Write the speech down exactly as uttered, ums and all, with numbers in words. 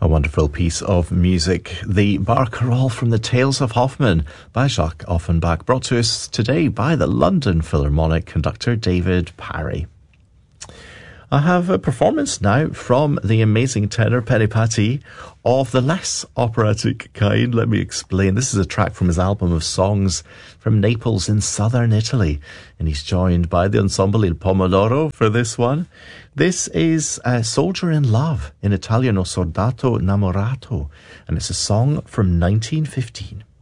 A wonderful piece of music, the Barcarolle from the Tales of Hoffmann by Jacques Offenbach, brought to us today by the London Philharmonic conductor David Parry. I have a performance now from the amazing tenor Peripati of the less operatic kind. Let me explain. This is a track from his album of songs from Naples in southern Italy, and he's joined by the ensemble Il Pomodoro for this one. This is a Soldier in Love, in Italian, O Soldato Innamorato, and it's a song from nineteen fifteen.